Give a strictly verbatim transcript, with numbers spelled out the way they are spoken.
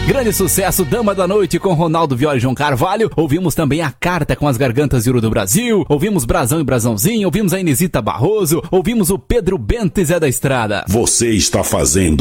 Grande sucesso, Dama da Noite com Ronaldo Viola e João Carvalho. Ouvimos também A Carta com as Gargantas de Ouro do Brasil. Ouvimos Brasão e Brasãozinho. Ouvimos a Inesita Barroso. Ouvimos o Pedro Bento e Zé da Estrada. Você está fazendo